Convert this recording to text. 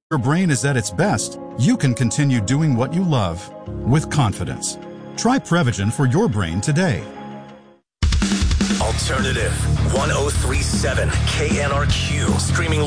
your brain is at its best, you can continue doing what you love with confidence. Try Prevagen for your brain today. Alternative 1037 KNRQ, streaming